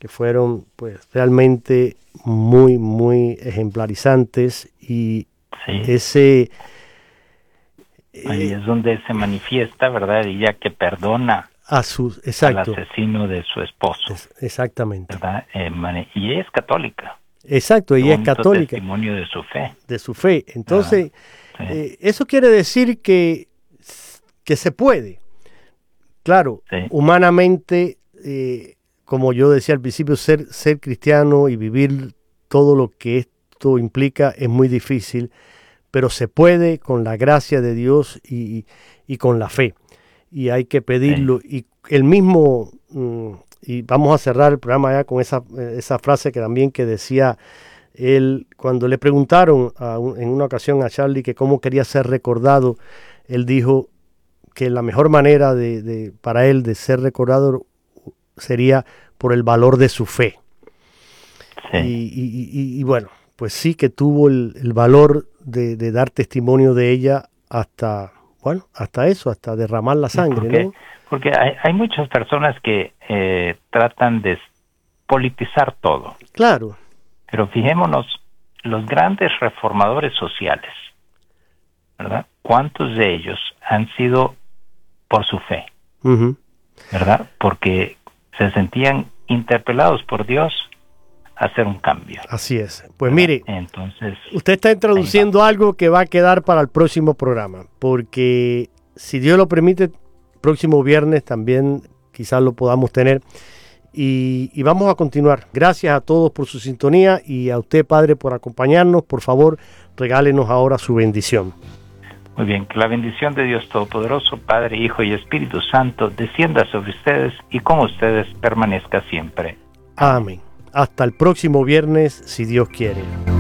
que fueron pues realmente muy, muy ejemplarizantes, y ese... Ahí es donde se manifiesta, ¿verdad? Ella que perdona al asesino de su esposo. Exactamente. ¿Verdad? Y ella es católica. Exacto, ella es católica. Testimonio de su fe. De su fe. Entonces, eso quiere decir que se puede. Claro, humanamente, como yo decía al principio, ser cristiano y vivir todo lo que esto implica es muy difícil, pero se puede con la gracia de Dios y con la fe. Y hay que pedirlo. Y el mismo, y vamos a cerrar el programa ya con esa frase que también que decía él, cuando le preguntaron en una ocasión a Charlie que cómo quería ser recordado, él dijo que la mejor manera para él de ser recordado sería por el valor de su fe. Y bueno, pues sí que tuvo el valor de dar testimonio de ella hasta eso, hasta derramar la sangre, ¿no? Porque hay muchas personas que tratan de politizar todo. Claro. Pero fijémonos, los grandes reformadores sociales, ¿verdad? ¿Cuántos de ellos han sido por su fe? ¿Verdad? Porque se sentían interpelados por Dios a hacer un cambio. Así es. Pues mire, entonces usted está introduciendo algo que va a quedar para el próximo programa, porque si Dios lo permite, próximo viernes también quizás lo podamos tener. Y vamos a continuar. Gracias a todos por su sintonía y a usted, Padre, por acompañarnos. Por favor, regálenos ahora su bendición. Muy bien, que la bendición de Dios Todopoderoso, Padre, Hijo y Espíritu Santo, descienda sobre ustedes y con ustedes permanezca siempre. Amén. Hasta el próximo viernes, si Dios quiere.